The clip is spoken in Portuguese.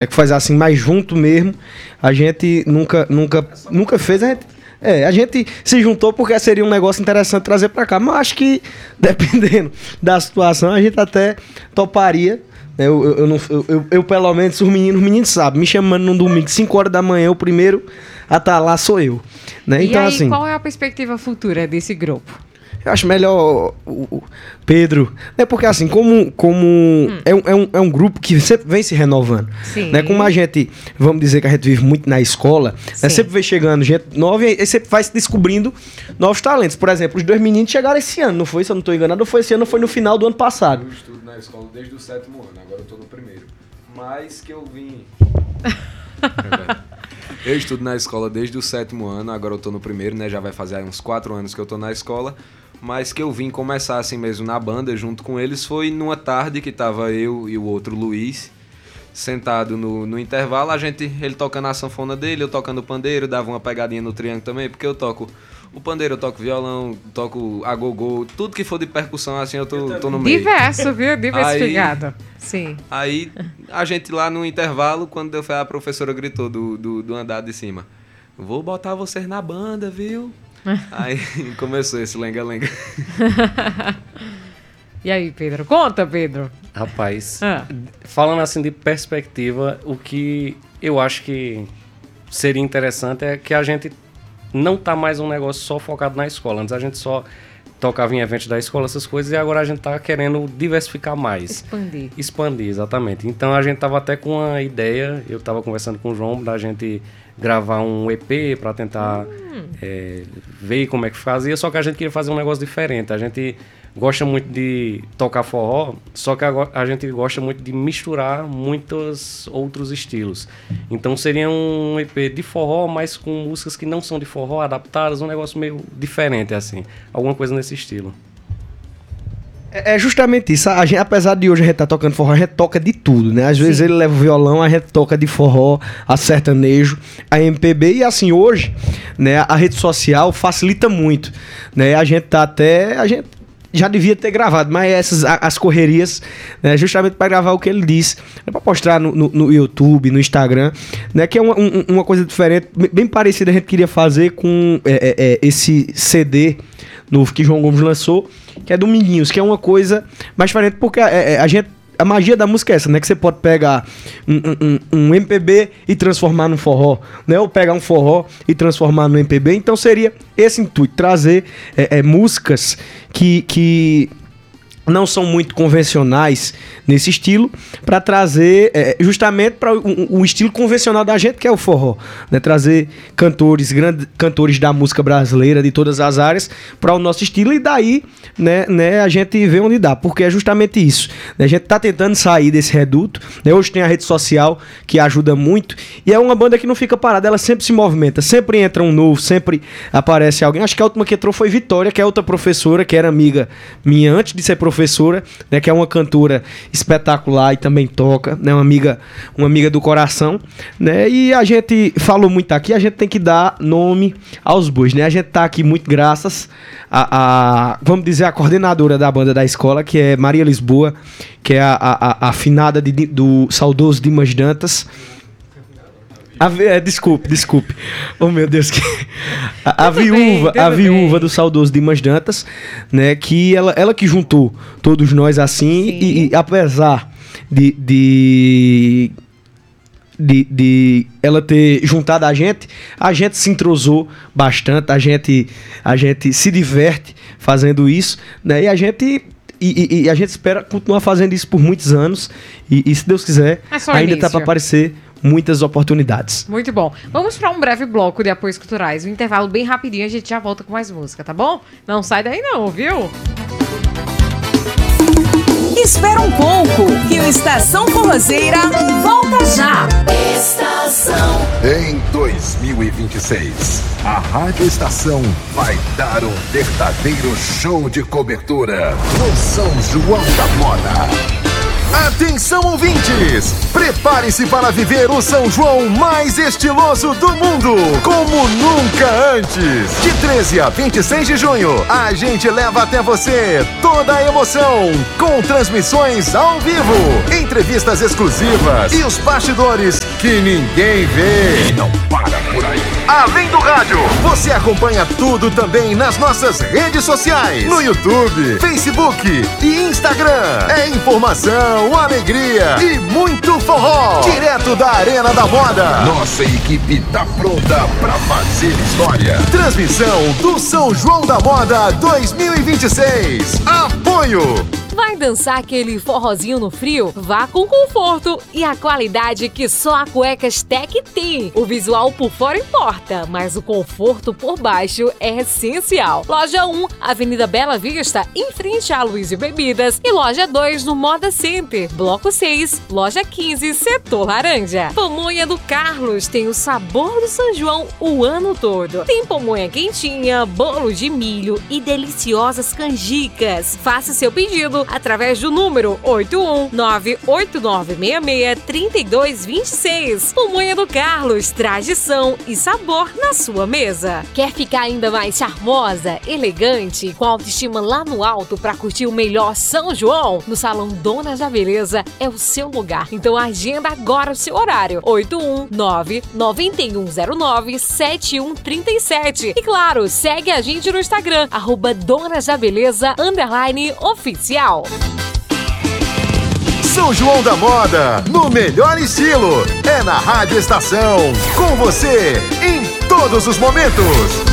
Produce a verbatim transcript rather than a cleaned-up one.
é que faz assim mais junto mesmo, a gente nunca, nunca, nunca fez, a gente, é, a gente se juntou porque seria um negócio interessante trazer pra cá, mas acho que dependendo da situação a gente até toparia. Eu, eu, eu, não, eu, eu, eu pelo menos, os meninos, os meninos sabem, me chamando num domingo, cinco horas da manhã, o primeiro a estar lá sou eu. Né? E então, aí, assim, qual é a perspectiva futura desse grupo? Eu acho melhor o, o Pedro, né? Porque assim, como, como hum. é, um, é, um, é um grupo que sempre vem se renovando. Sim. Né? Como a gente, vamos dizer que a gente vive muito na escola, né? Sempre vem chegando gente nova e sempre vai se descobrindo novos talentos. Por exemplo, os dois meninos chegaram esse ano, não foi? Se eu não estou enganado, ou foi esse ano ou foi no final do ano passado? Eu estudo na escola desde o sétimo ano, agora eu estou no primeiro. Mas que eu vim... Eu estudo na escola desde o sétimo ano, agora eu tô no primeiro, né? Já vai fazer aí uns quatro anos que eu tô na escola. Mas que eu vim começar assim mesmo na banda junto com eles foi numa tarde que tava eu e o outro Luiz sentado no, no intervalo, a gente, ele tocando a sanfona dele, eu tocando o pandeiro, dava uma pegadinha no triângulo também, porque eu toco o pandeiro, eu toco violão, toco agogô, tudo que for de percussão assim eu tô, eu tô no meio. Diverso, viu? Diversificado. Aí, sim. Aí a gente lá no intervalo, quando deu fé, a professora gritou do, do, do andar de cima: vou botar vocês na banda, viu? Aí começou esse lenga-lenga. E aí, Pedro? Conta, Pedro. Rapaz, ah. falando assim de perspectiva, o que eu acho que seria interessante é que a gente não tá mais um negócio só focado na escola. Antes a gente só tocava em eventos da escola, essas coisas, e agora a gente tá querendo diversificar mais. Expandir. Expandir, exatamente. Então a gente tava até com uma ideia, eu tava conversando com o João, da gente gravar um E P para tentar hum. é, ver como é que fazia, só que a gente queria fazer um negócio diferente. A gente gosta muito de tocar forró, só que a, a gente gosta muito de misturar muitos outros estilos. Então seria um E P de forró, mas com músicas que não são de forró, adaptadas, um negócio meio diferente, assim. Alguma coisa nesse estilo. É justamente isso. A gente, apesar de hoje a gente estar tá tocando forró, a gente toca de tudo, né? Às Sim. vezes ele leva o violão, a gente toca de forró, a sertanejo, a M P B. E assim, hoje, né, a rede social facilita muito, né? A gente tá até... A gente já devia ter gravado, mas essas as correrias, né, justamente para gravar o que ele disse, é para postar no, no, no YouTube, no Instagram, né, que é uma, um, uma coisa diferente, bem parecida a gente queria fazer com é, é, esse C D novo que João Gomes lançou, que é Dominguinhos, que é uma coisa mais diferente, porque a, a, a gente a magia da música é essa, né? Que você pode pegar um, um, um M P B e transformar num forró, né? Ou pegar um forró e transformar no M P B. Então seria esse intuito, trazer é, é, músicas que, que não são muito convencionais nesse estilo, para trazer é, justamente para o, o estilo convencional da gente, que é o forró, né? Trazer cantores, grandes cantores da música brasileira, de todas as áreas, para o nosso estilo, e daí, né, né, a gente vê onde dá, porque é justamente isso, né? A gente tá tentando sair desse reduto, né? Hoje tem a rede social que ajuda muito, e é uma banda que não fica parada, ela sempre se movimenta, sempre entra um novo, sempre aparece alguém. Acho que a última que entrou foi Vitória, que é outra professora, que era amiga minha antes de ser professora, né, que é uma cantora espetacular e também toca, né, uma amiga, uma amiga do coração, né, e a gente falou muito aqui, a gente tem que dar nome aos bois, né, a gente tá aqui muito graças a, a vamos dizer, a coordenadora da banda da escola, que é Maria Lisboa, que é a, a, a afinada de, do saudoso Dimas Dantas. A, é, desculpe, desculpe. Oh, meu Deus. Que... A, a viúva, bem, a viúva do saudoso Dimas Dantas, né? Que ela, ela que juntou todos nós assim, e, e apesar de, de, de, de ela ter juntado a gente, a gente se entrosou bastante, a gente, a gente se diverte fazendo isso, né? E a gente... E, e, e a gente espera continuar fazendo isso por muitos anos. E, e se Deus quiser, é ainda está para aparecer muitas oportunidades. Muito bom. Vamos para um breve bloco de apoios culturais. Um intervalo bem rapidinho, a gente já volta com mais música, tá bom? Não sai daí não, viu? Espera um pouco, que o Estação Forrozeira volta já. Estação. Em dois mil e vinte e seis, a Rádio Estação vai dar um verdadeiro show de cobertura no São João da Moda. Atenção, ouvintes! Prepare-se para viver o São João mais estiloso do mundo, como nunca antes. De treze a vinte e seis de junho, a gente leva até você toda a emoção, com transmissões ao vivo, entrevistas exclusivas e os bastidores que ninguém vê. E não para por aí. Além do rádio, você acompanha tudo também nas nossas redes sociais, no YouTube, Facebook e Instagram. É informação, alegria e muito forró, direto da Arena da Moda. Nossa equipe tá pronta pra fazer história. Transmissão do São João da Moda dois mil e vinte e seis. Apoio. Vai dançar aquele forrozinho no frio? Vá com conforto e a qualidade que só a Cuecas Tech tem. O visual por fora importa, mas o conforto por baixo é essencial. Loja um, Avenida Bela Vista, em frente a Luiz e Bebidas. E Loja dois, no Moda Center. Bloco seis, Loja quinze, Setor Laranja. Pamonha do Carlos tem o sabor do São João o ano todo. Tem pamonha quentinha, bolo de milho e deliciosas canjicas. Faça seu pedido através do número oito um nove oito nove seis seis três dois dois seis. Pamonha do Carlos, tradição e sabor na sua mesa. Quer ficar ainda mais charmosa, elegante, com a autoestima lá no alto para curtir o melhor São João? No Salão Donas da Beleza é o seu lugar. Então agenda agora o seu horário. oito um nove nove um zero nove sete um três sete. E claro, segue a gente no Instagram, arroba Donas da Beleza, underline oficial. São João da Moda, no melhor estilo. É na Rádio Estação, com você em todos os momentos.